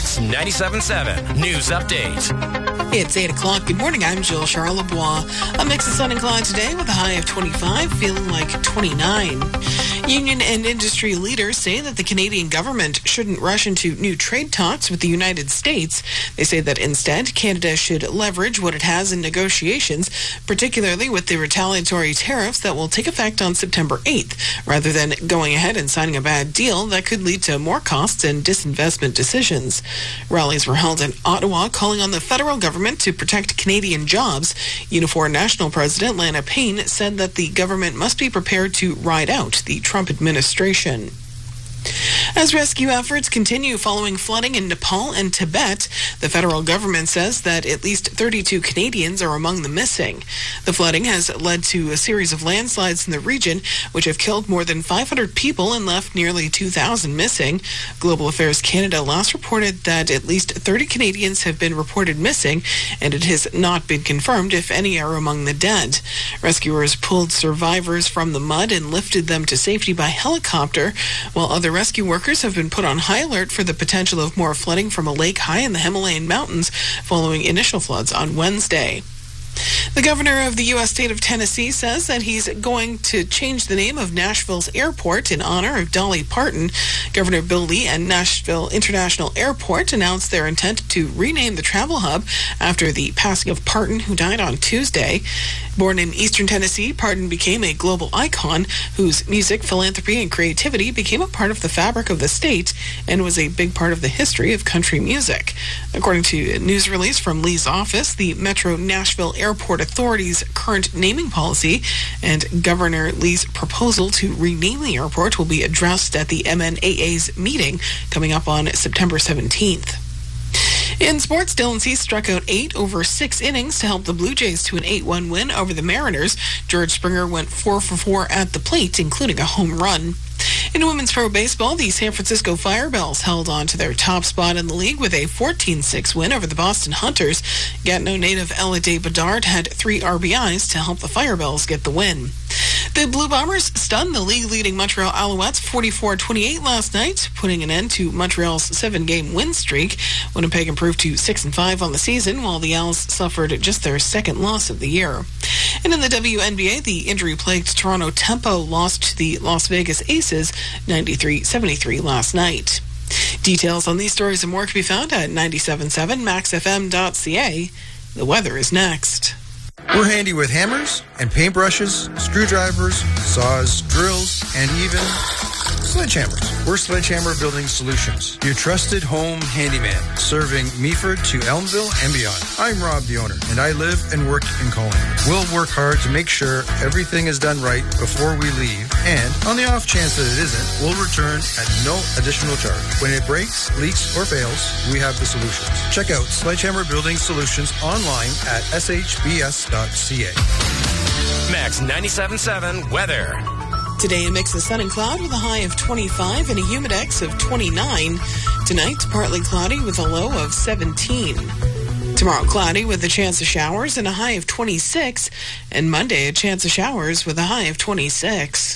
Max 97.7 News Update. It's 8 o'clock. Good morning. I'm Jill Charlebois. A mix of sun and cloud today with a high of 25, feeling like 29. Union and industry leaders say that the Canadian government shouldn't rush into new trade talks with the United States. They say that instead, Canada should leverage what it has in negotiations, particularly with the retaliatory tariffs that will take effect on September 8th, rather than going ahead and signing a bad deal that could lead to more costs and disinvestment decisions. Rallies were held in Ottawa calling on the federal government to protect Canadian jobs. Unifor National President Lana Payne said that the government must be prepared to ride out the Trump administration. As rescue efforts continue following flooding in Nepal and Tibet, the federal government says that at least 32 Canadians are among the missing. The flooding has led to a series of landslides in the region, which have killed more than 500 people and left nearly 2,000 missing. Global Affairs Canada last reported that at least 30 Canadians have been reported missing, and it has not been confirmed if any are among the dead. Rescuers pulled survivors from the mud and lifted them to safety by helicopter, while other rescue workers have been put on high alert for the potential of more flooding from a lake high in the Himalayan mountains following initial floods on Wednesday. The governor of the U.S. state of Tennessee says that he's going to change the name of Nashville's airport in honor of Dolly Parton. Governor Bill Lee and Nashville International Airport announced their intent to rename the travel hub after the passing of Parton, who died on Tuesday. Born in eastern Tennessee, Parton became a global icon whose music, philanthropy, and creativity became a part of the fabric of the state and was a big part of the history of country music. According to a news release from Lee's office, the Metro Nashville Airport Authority's current naming policy and Governor Lee's proposal to rename the airport will be addressed at the MNAA's meeting coming up on September 17th. In sports, Dylan Cease struck out 8 over 6 innings to help the Blue Jays to an 8-1 win over the Mariners. George Springer went 4 for 4 at the plate, including a home run. In women's pro baseball, the San Francisco Firebells held on to their top spot in the league with a 14-6 win over the Boston Hunters. Gatineau native Ella Day Bedard had 3 RBIs to help the Firebells get the win. The Blue Bombers stunned the league-leading Montreal Alouettes 44-28 last night, putting an end to Montreal's 7-game win streak. Winnipeg improved to 6-5 on the season, while the Owls suffered just their second loss of the year. And in the WNBA, the injury-plagued Toronto Tempo lost to the Las Vegas Aces 93-73 last night. Details on these stories and more can be found at 977maxfm.ca. The weather is next. We're handy with hammers and paintbrushes, screwdrivers, saws, drills, and even sledgehammers. We're Sledgehammer Building Solutions, your trusted home handyman, serving Meaford to Elmville and beyond. I'm Rob, the owner, and I live and work in Collingwood. We'll work hard to make sure everything is done right before we leave, and on the off chance that it isn't, we'll return at no additional charge. When it breaks, leaks, or fails, we have the solutions. Check out Sledgehammer Building Solutions online at shbs.ca. Max 97.7 weather. Today, a mix of sun and cloud with a high of 25 and a humidex of 29. Tonight, partly cloudy with a low of 17. Tomorrow, cloudy with a chance of showers and a high of 26. And Monday, a chance of showers with a high of 26.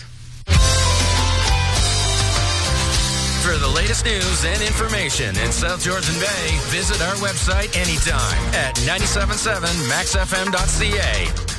For the latest news and information in South Georgian Bay, visit our website anytime at 977maxfm.ca.